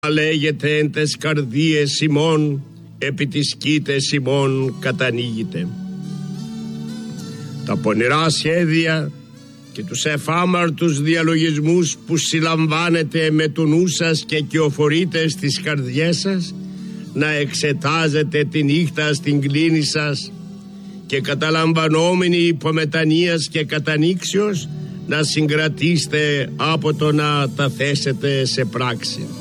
λέγεται εν τες καρδίες ημών, επί τις κοίτες ημών κατανοίγεται. Τα πονηρά σχέδια και τους εφάμαρτους διαλογισμούς που συλλαμβάνετε με το νου σας και κυοφορείτε στις καρδιές σας, να εξετάζετε τη νύχτα στην κλίνη σας και καταλαμβανόμενοι υπομετανοίας και κατανήξεως να συγκρατήστε από το να τα θέσετε σε πράξη.